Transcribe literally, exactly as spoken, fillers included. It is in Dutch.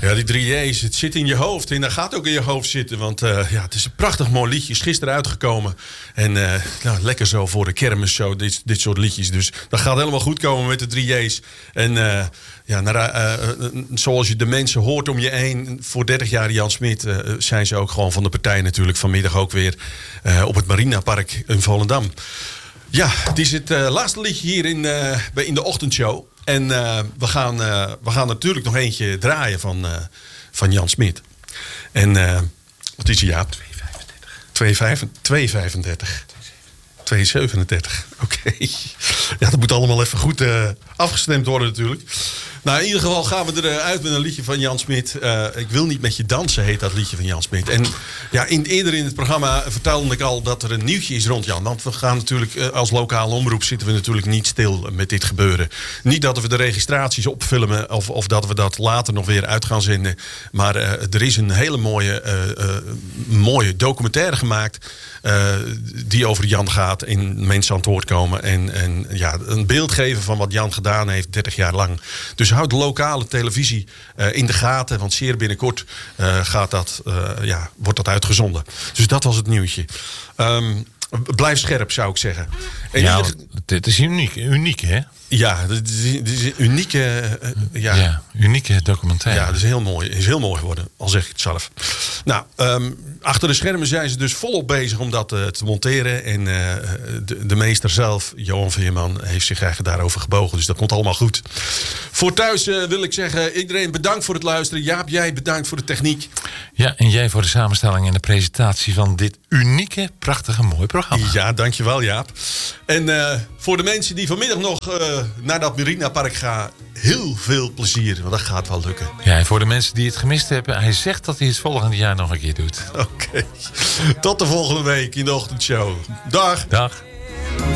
Ja, die drie J's, het zit in je hoofd. En dat gaat ook in je hoofd zitten. Want uh, ja, het is een prachtig mooi liedje. Is gisteren uitgekomen. En uh, nou, lekker zo voor de kermis, zo, dit, dit soort liedjes. Dus dat gaat helemaal goed komen met de drie J's. En uh, ja, naar, uh, uh, zoals je de mensen hoort om je heen. Voor dertig jaar Jan Smit uh, zijn ze ook gewoon van de partij natuurlijk. Vanmiddag ook weer uh, op het Marinapark in Volendam. Ja, het is het uh, laatste liedje hier in, uh, in de ochtendshow. En uh, we, gaan, uh, we gaan natuurlijk nog eentje draaien van, uh, van Jan Smit. En uh, wat is hij, Jaap? twee vijfendertig. twee zevenendertig. Oké. Okay. Ja, dat moet allemaal even goed uh, afgestemd worden natuurlijk. Nou, in ieder geval gaan we eruit met een liedje van Jan Smit. Uh, ik wil niet met je dansen, heet dat liedje van Jan Smit. En ja, in, eerder in het programma vertelde ik al dat er een nieuwtje is rond Jan. Want we gaan natuurlijk, uh, als lokale omroep zitten we natuurlijk niet stil met dit gebeuren. Niet dat we de registraties opfilmen of, of dat we dat later nog weer uit gaan zenden. Maar uh, er is een hele mooie, uh, uh, mooie documentaire gemaakt. Uh, die over Jan gaat en mensen aan het woord komen. En, en ja, een beeld geven van wat Jan gedaan heeft dertig jaar lang. Dus houd de lokale televisie uh, in de gaten. Want zeer binnenkort uh, gaat dat, uh, ja, wordt dat uitgezonden. Dus dat was het nieuwtje. Um, blijf scherp, zou ik zeggen. En ja, ieder... dit is uniek, uniek hè? Ja, dit is, dit is een unieke... Uh, ja. ja, unieke documentaire. Ja, dat is heel mooi. Is heel mooi geworden, al zeg ik het zelf. Nou, um, achter de schermen zijn ze dus volop bezig om dat uh, te monteren. En uh, de, de meester zelf, Johan Veerman, heeft zich eigenlijk daarover gebogen. Dus dat komt allemaal goed. Voor thuis uh, wil ik zeggen, iedereen bedankt voor het luisteren. Jaap, jij bedankt voor de techniek. Ja, en jij voor de samenstelling en de presentatie van dit unieke, prachtige, mooie programma. Ja, dankjewel Jaap. En uh, voor de mensen die vanmiddag nog uh, naar dat Marinapark gaan, heel veel plezier, want dat gaat wel lukken. Ja, en voor de mensen die het gemist hebben, hij zegt dat hij het volgende jaar nog een keer doet. Oké. Okay. Tot de volgende week in de ochtendshow. Dag. Dag.